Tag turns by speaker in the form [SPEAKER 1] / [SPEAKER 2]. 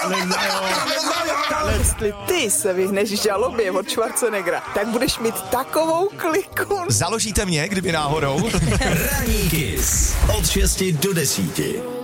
[SPEAKER 1] Jestli ty se vyhneš žalobě od Schwarzeneggera, tak budeš mít takovou kliku.
[SPEAKER 2] Založíte mě, kdyby náhodou?
[SPEAKER 3] Ranní Kiss od 6 do 10.